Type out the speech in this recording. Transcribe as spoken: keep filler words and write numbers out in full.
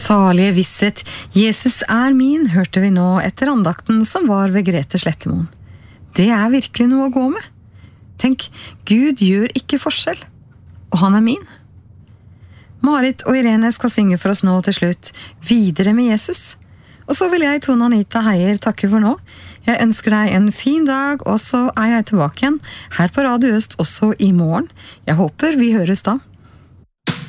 Salige visshet, Jesus er min, hørte vi nå etter andakten som var ved Grete Slettemoen. Det er virkelig noe å gå med. Tenk, Gud gjør ikke forskjell, og han er min. Marit og Irene skal synge for oss nå til slutt, videre med Jesus. Og så vil jeg, Tone Anita Heier, takke for nå. Jeg ønsker deg en fin dag, og så er jeg tilbake igjen her på Radio Øst også i morgen. Jeg håper vi høres da.